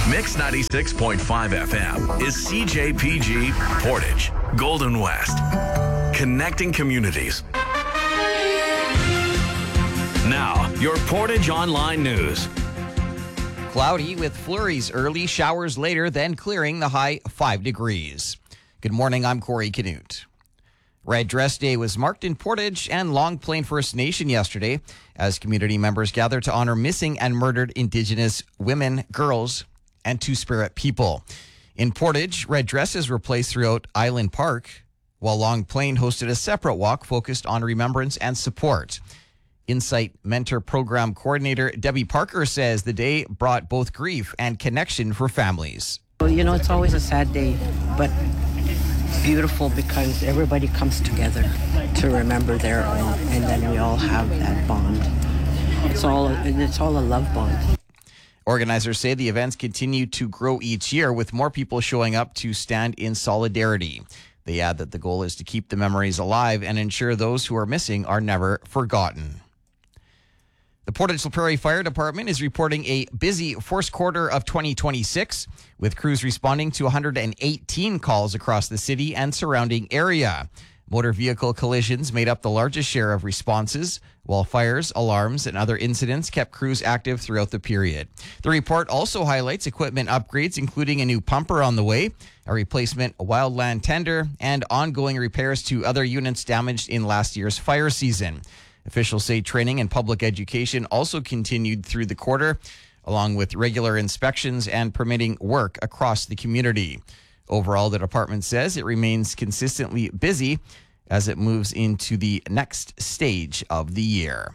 Mix 96.5 FM is CJPG Portage, Golden West. Connecting communities. Now, your Portage Online News. Cloudy with flurries early, showers later, then clearing, the high 5 degrees. Good morning, I'm Corey Canute. Red Dress Day was marked in Portage and Long Plain First Nation yesterday as community members gathered to honor missing and murdered Indigenous women, girls, and Two-Spirit people. In Portage, red dresses were placed throughout Island Park, while Long Plain hosted a separate walk focused on remembrance and support. Insight Mentor Program Coordinator Debbie Parker says the day brought both grief and connection for families. Well, it's always a sad day, but beautiful because everybody comes together to remember their own, and then we all have that bond. It's all a love bond. Organizers say the events continue to grow each year with more people showing up to stand in solidarity. They add that the goal is to keep the memories alive and ensure those who are missing are never forgotten. The Portage La Prairie Fire Department is reporting a busy first quarter of 2026, with crews responding to 118 calls across the city and surrounding area. Motor vehicle collisions made up the largest share of responses, while fires, alarms, and other incidents kept crews active throughout the period. The report also highlights equipment upgrades, including a new pumper on the way, a replacement wildland tender, and ongoing repairs to other units damaged in last year's fire season. Officials say training and public education also continued through the quarter, along with regular inspections and permitting work across the community. Overall, the department says it remains consistently busy as it moves into the next stage of the year.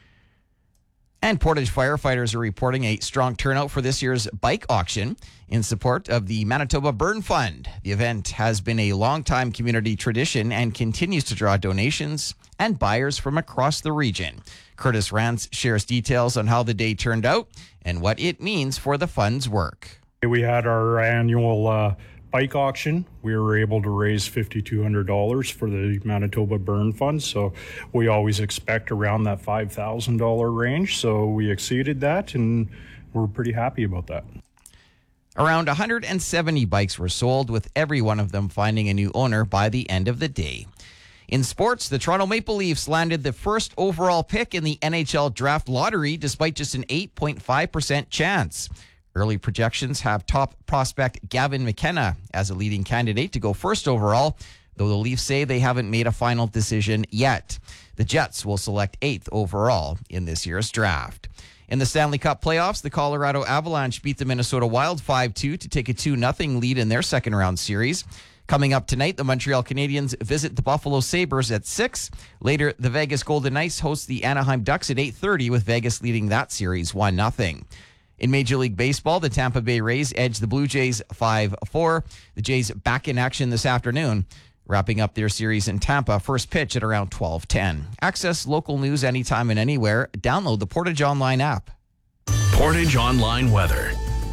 And Portage firefighters are reporting a strong turnout for this year's bike auction in support of the Manitoba Burn Fund. The event has been a long-time community tradition and continues to draw donations and buyers from across the region. Curtis Rance shares details on how the day turned out and what it means for the fund's work. We had our annual bike auction. We were able to raise $5,200 for the Manitoba Burn Fund, so we always expect around that $5,000 range, so we exceeded that and we're pretty happy about that. Around 170 bikes were sold, with every one of them finding a new owner by the end of the day. In sports, the Toronto Maple Leafs landed the first overall pick in the NHL draft lottery despite just an 8.5% chance. Early projections have top prospect Gavin McKenna as a leading candidate to go first overall, though the Leafs say they haven't made a final decision yet. The Jets will select 8th overall in this year's draft. In the Stanley Cup playoffs, the Colorado Avalanche beat the Minnesota Wild 5-2 to take a 2-0 lead in their second-round series. Coming up tonight, the Montreal Canadiens visit the Buffalo Sabres at 6. Later, the Vegas Golden Knights host the Anaheim Ducks at 8:30, with Vegas leading that series 1-0. In Major League Baseball, the Tampa Bay Rays edged the Blue Jays 5-4. The Jays back in action this afternoon, wrapping up their series in Tampa. First pitch at around 12:10. Access local news anytime and anywhere. Download the Portage Online app. Portage Online weather.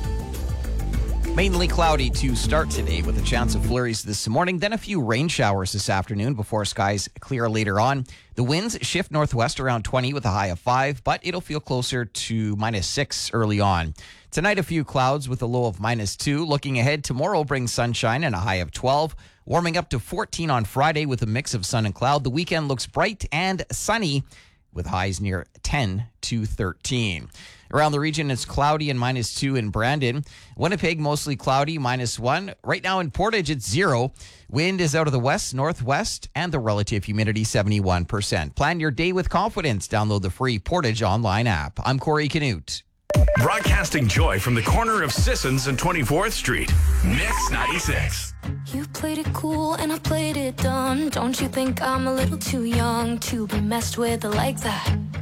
Mainly cloudy to start today with a chance of flurries this morning, then a few rain showers this afternoon before skies clear later on. The winds shift northwest around 20 with a high of 5, but it'll feel closer to -6 early on. Tonight, a few clouds with a low of -2. Looking ahead, tomorrow brings sunshine and a high of 12, warming up to 14 on Friday with a mix of sun and cloud. The weekend looks bright and sunny with highs near 10 to 13. Around the region, it's cloudy and -2 in Brandon. Winnipeg, mostly cloudy, -1. Right now in Portage, it's 0. Wind is out of the west, northwest, and the relative humidity 71%. Plan your day with confidence. Download the free Portage Online app. I'm Corey Canute. Broadcasting joy from the corner of Sissons and 24th Street. Mix 96. You played it cool and I played it dumb. Don't you think I'm a little too young to be messed with like that?